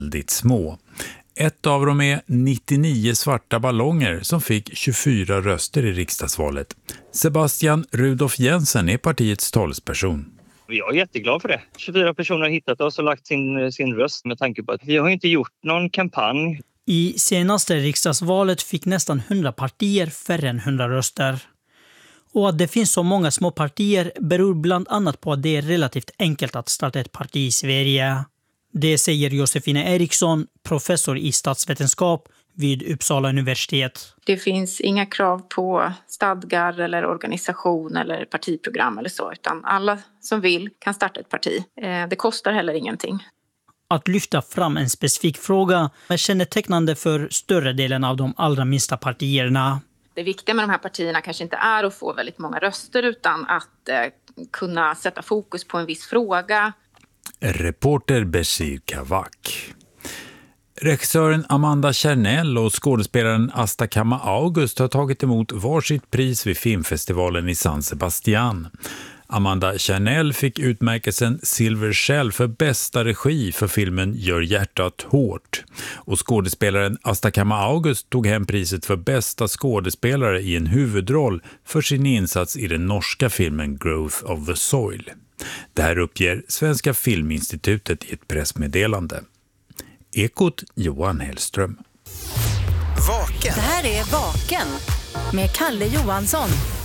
väldigt små. Ett av dem är 99 svarta ballonger som fick 24 röster i riksdagsvalet. Sebastian Rudolf Jensen är partiets talesperson. Jag är jätteglad för det. 24 personer har hittat oss och lagt sin röst med tanke på att vi har inte gjort någon kampanj. I senaste riksdagsvalet fick nästan 100 partier färre än 100 röster. Och att det finns så många små partier beror bland annat på att det är relativt enkelt att starta ett parti i Sverige. Det säger Josefina Eriksson, professor i statsvetenskap vid Uppsala universitet. Det finns inga krav på stadgar eller organisation eller partiprogram eller så, utan alla som vill kan starta ett parti. Det kostar heller ingenting. Att lyfta fram en specifik fråga är kännetecknande för större delen av de allra minsta partierna. Det viktiga med de här partierna kanske inte är att få väldigt många röster utan att kunna sätta fokus på en viss fråga. Reporter Bashir Kavak. Regissören Amanda Chernell och skådespelaren Asta Kamma August har tagit emot varsitt pris vid filmfestivalen i San Sebastian. Amanda Chernell fick utmärkelsen Silver Shell för bästa regi för filmen Gör hjärtat hårt. Och skådespelaren Asta Kamma August tog hem priset för bästa skådespelare i en huvudroll för sin insats i den norska filmen Growth of the Soil. Det här uppger Svenska Filminstitutet i ett pressmeddelande. Ekot Johan Hellström. Vaken. Det här är Vaken med Kalle Johansson.